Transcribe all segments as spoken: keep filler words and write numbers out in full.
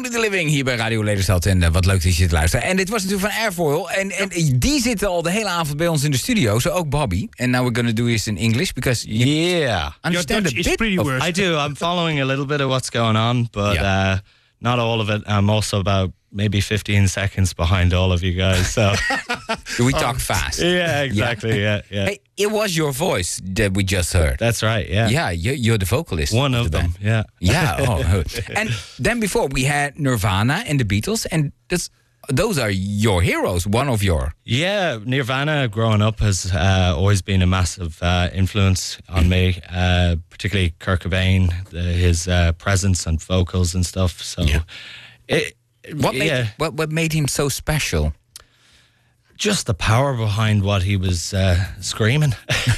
Only the Living hier bij Radio Lelystad. En uh, wat leuk dat je zit te luisteren. En dit was natuurlijk van Airfoil. En, en die zitten al de hele avond bij ons in de studio. Zo ook Bobby. And now we're going to do this in English. Because you yeah. understand Your Dutch a is bit pretty of, worse. I do. I'm following a little bit of what's going on, but Yeah. uh, not all of it. I'm also about maybe fifteen seconds behind all of you guys. So we talk fast. yeah, exactly. Yeah, yeah. Hey, it was your voice that we just heard. That's right. Yeah. Yeah, you, you're the vocalist. One of the them. band. Yeah. Yeah. Oh, and then before we had Nirvana and the Beatles, and that's, those are your heroes. One of your. Yeah, Nirvana growing up has uh, always been a massive uh, influence on me, uh, particularly Kurt Cobain, the, his uh, presence and vocals and stuff. So, Yeah. it, What made yeah, what what made him so special? just the power behind what he was uh, screaming.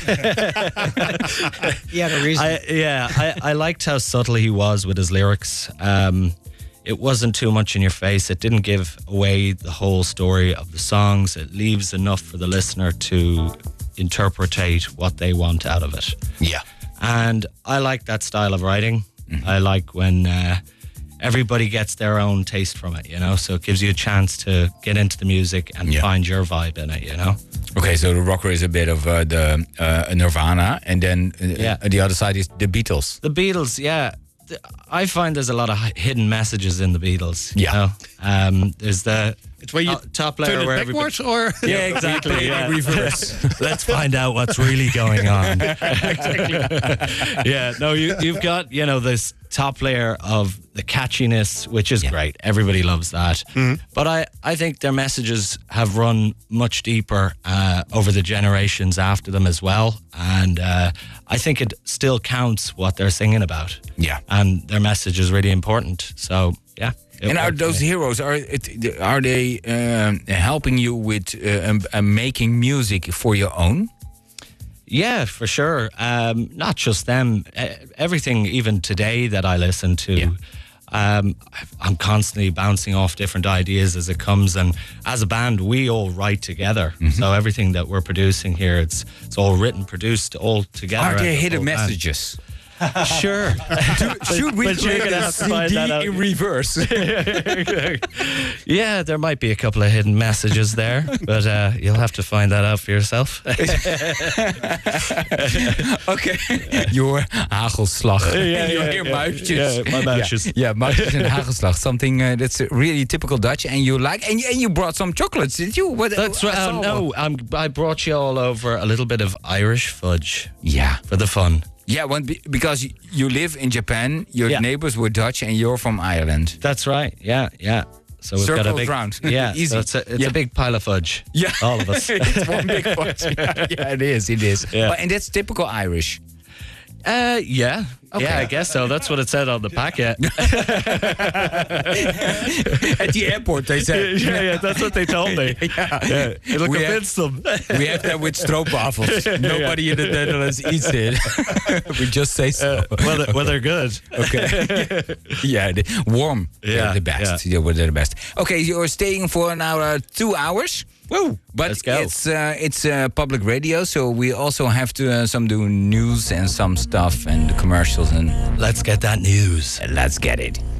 Yeah, the reason. I, yeah, I, I liked how subtle he was with his lyrics. Um, it wasn't too much in your face. It didn't give away the whole story of the songs. It leaves enough for the listener to interpretate what they want out of it. Yeah. And I like that style of writing. Mm-hmm. I like when uh, everybody gets their own taste from it, you know? So it gives you a chance to get into the music and Yeah. find your vibe in it, you know? Okay, so the rocker is a bit of uh, the uh, Nirvana, and then uh, Yeah. the other side is the Beatles. The Beatles, yeah. Th- I find there's a lot of hi- hidden messages in the Beatles. You Yeah. know? Um, there's the It's where you uh, top layer turn it where backwards, or Yeah, exactly. Yeah. Reverse. Let's find out what's really going on. Yeah, no, you, you've got, you know, this top layer of the catchiness, which is Yeah. great. Everybody loves that. But I, I think their messages have run much deeper uh, over the generations after them as well. And uh, I think it still counts what they're singing about. Yeah. And their message is really important. So, yeah. it And are worked for those me. heroes are it, are they um, helping you with uh, um, uh, making music for your own? Yeah, for sure. Um, not just them. Uh, everything, even today, that I listen to, Yeah. um, I'm constantly bouncing off different ideas as it comes. And as a band, we all write together. So everything that we're producing here, it's it's all written, produced, all together. Are as there a hidden whole band. messages? Sure. Should we but you're play gonna the have to find C that D out. in reverse? Yeah, there might be a couple of hidden messages there, but uh, you'll have to find that out for yourself. Okay. Your hagelslag. yeah, Your yeah, muisjes. yeah, my muisjes. Yeah, yeah, muisjes and hagelslag. Something uh, that's really typical Dutch, and you like. And you, and you brought some chocolates, did you? What, That's right. I Oh, saw no, one. I'm, I brought you all over a little bit of Irish fudge Yeah. for the fun. Yeah, one, be- because you- you live in Japan, your Yeah. neighbors were Dutch, and you're from Ireland. That's right. Yeah, yeah. So we've got a Circles big round. Yeah, Easy. So it's a, it's Yeah. a big pile of fudge. Yeah. all of us. It's one big pot. Yeah, yeah, it is. It is. Yeah. But, and that's typical Irish. Uh, yeah, Okay. yeah. I guess so. That's what it said on the packet. At the airport, they said. yeah, yeah. That's what they told me. Yeah. Yeah, it'll We convince them. We have that with stroopwafels. Nobody in the Netherlands eats it. We just say so. Uh, well, they're, well, they're good. Okay. Yeah, the, warm. Yeah, They're the best. Yeah, well, they're the best. Okay, you're staying for an hour, two hours. Woo! But Let's go. it's uh, it's uh, public radio, so we also have to uh, some do news and some stuff and the commercials and Let's get that news. let's get it.